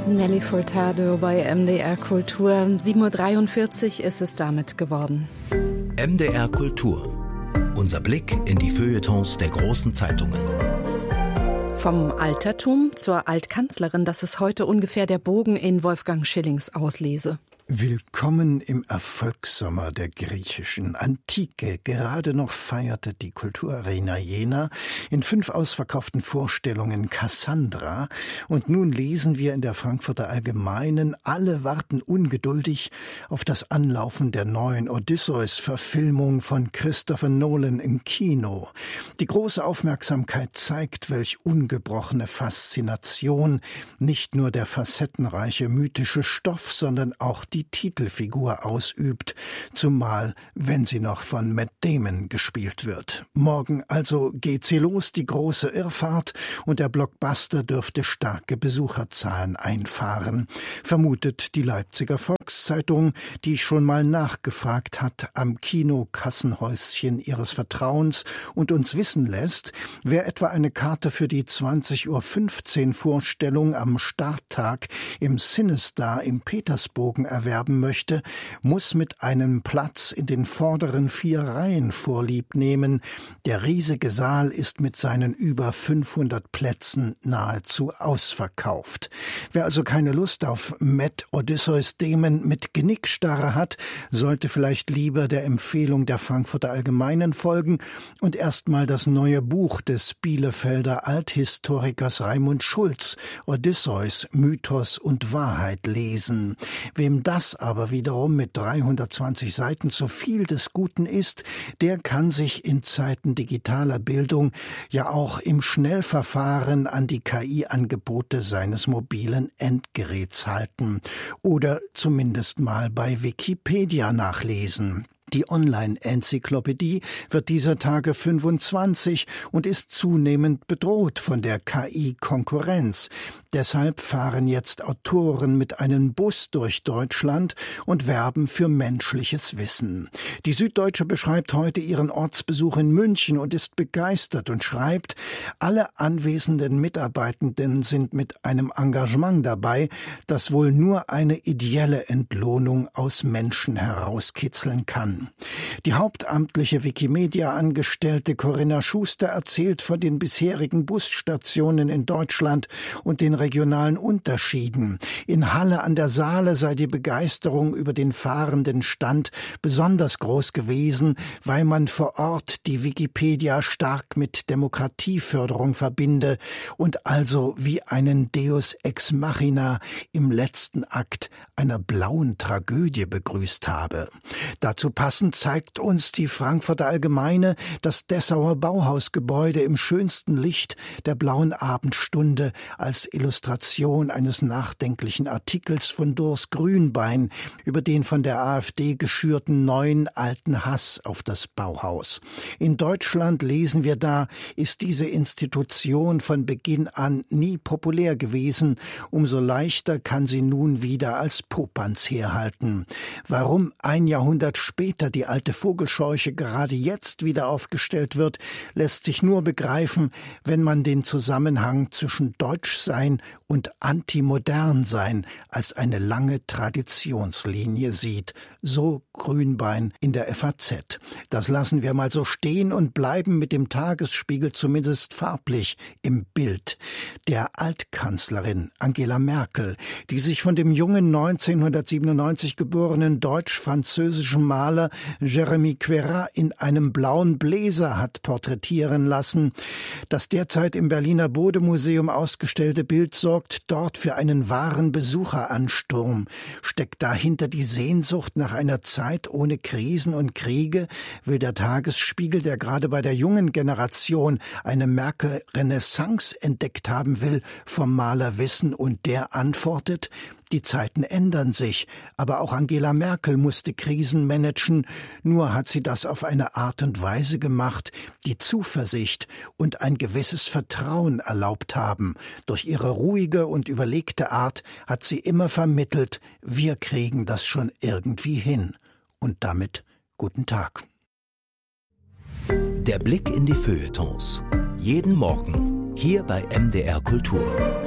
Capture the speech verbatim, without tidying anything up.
Nelly Furtado bei M D R Kultur. sieben Uhr dreiundvierzig ist es damit geworden. M D R Kultur. Unser Blick in die Feuilletons der großen Zeitungen. Vom Altertum zur Altkanzlerin, das ist heute ungefähr der Bogen in Wolfgang Schillings Auslese. Willkommen im Erfolgssommer der griechischen Antike. Gerade noch feierte die Kulturarena Jena in fünf ausverkauften Vorstellungen Cassandra. Und nun lesen wir in der Frankfurter Allgemeinen, alle warten ungeduldig auf das Anlaufen der neuen Odysseus-Verfilmung von Christopher Nolan im Kino. Die große Aufmerksamkeit zeigt, welch ungebrochene Faszination nicht nur der facettenreiche mythische Stoff, sondern auch die die Titelfigur ausübt, zumal wenn sie noch von Matt Damon gespielt wird. Morgen also geht sie los, die große Irrfahrt, und der Blockbuster dürfte starke Besucherzahlen einfahren, vermutet die Leipziger Volkszeitung, die schon mal nachgefragt hat am Kinokassenhäuschen ihres Vertrauens und uns wissen lässt, wer etwa eine Karte für die zwanzig Uhr fünfzehn Vorstellung am Starttag im Cinestar im Petersbogen erwerben möchte, muss mit einem Platz in den vorderen vier Reihen Vorlieb nehmen. Der riesige Saal ist mit seinen über fünfhundert Plätzen nahezu ausverkauft. Wer also keine Lust auf Matt Odysseus Damon mit Genickstarre hat, sollte vielleicht lieber der Empfehlung der Frankfurter Allgemeinen folgen und erstmal das neue Buch des Bielefelder Althistorikers Raimund Schulz, Odysseus, Mythos und Wahrheit, lesen. Wem das aber wiederum mit dreihundertzwanzig Seiten zu viel des Guten ist, der kann sich in Zeiten digitaler Bildung ja auch im Schnellverfahren an die K I-Angebote seines mobilen Endgeräts halten oder zumindest mal bei Wikipedia nachlesen. Die Online-Enzyklopädie wird dieser Tage fünfundzwanzig und ist zunehmend bedroht von der K I-Konkurrenz. Deshalb fahren jetzt Autoren mit einem Bus durch Deutschland und werben für menschliches Wissen. Die Süddeutsche beschreibt heute ihren Ortsbesuch in München und ist begeistert und schreibt, alle anwesenden Mitarbeitenden sind mit einem Engagement dabei, das wohl nur eine ideelle Entlohnung aus Menschen herauskitzeln kann. Die hauptamtliche Wikimedia-Angestellte Corinna Schuster erzählt von den bisherigen Busstationen in Deutschland und den regionalen Unterschieden. In Halle an der Saale sei die Begeisterung über den fahrenden Stand besonders groß gewesen, weil man vor Ort die Wikipedia stark mit Demokratieförderung verbinde und also wie einen Deus ex machina im letzten Akt einer blauen Tragödie begrüßt habe. Dazu Passend zeigt uns die Frankfurter Allgemeine das Dessauer Bauhausgebäude im schönsten Licht der blauen Abendstunde als Illustration eines nachdenklichen Artikels von Durs Grünbein über den von der AfD geschürten neuen alten Hass auf das Bauhaus. In Deutschland, lesen wir da, ist diese Institution von Beginn an nie populär gewesen. Umso leichter kann sie nun wieder als Popanz herhalten. Warum ein Jahrhundert später die alte Vogelscheuche gerade jetzt wieder aufgestellt wird, lässt sich nur begreifen, wenn man den Zusammenhang zwischen Deutschsein und Antimodernsein als eine lange Traditionslinie sieht. So Grünbein in der F A Z. Das lassen wir mal so stehen und bleiben mit dem Tagesspiegel zumindest farblich im Bild. Der Altkanzlerin Angela Merkel, die sich von dem jungen neunzehnhundertsiebenundneunzig geborenen deutsch-französischen Maler Jeremy Queyras in einem blauen Bläser hat porträtieren lassen. Das derzeit im Berliner Bode-Museum ausgestellte Bild sorgt dort für einen wahren Besucheransturm. Steckt dahinter die Sehnsucht nach einer Zeit ohne Krisen und Kriege, will der Tagesspiegel, der gerade bei der jungen Generation eine Merkel-Renaissance entdeckt haben will, vom Maler wissen, und der antwortet: Die Zeiten ändern sich, aber auch Angela Merkel musste Krisen managen, nur hat sie das auf eine Art und Weise gemacht, die Zuversicht und ein gewisses Vertrauen erlaubt haben. Durch ihre ruhige und überlegte Art hat sie immer vermittelt, wir kriegen das schon irgendwie hin. Und damit guten Tag. Der Blick in die Feuilletons. Jeden Morgen hier bei M D R Kultur.